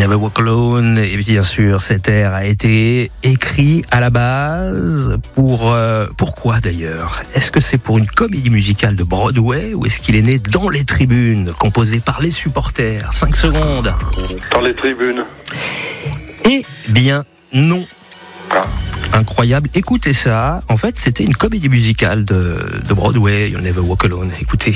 Never Walk Alone. Et bien sûr, cet air a été écrit à la base pour... pourquoi d'ailleurs ? Est-ce que c'est pour une comédie musicale de Broadway ou est-ce qu'il est né dans les tribunes, composé par les supporters ? 5 secondes. Dans les tribunes. Eh bien, non. Ah. Incroyable. Écoutez ça. En fait, c'était une comédie musicale de Broadway, You'll Never Walk Alone. Écoutez.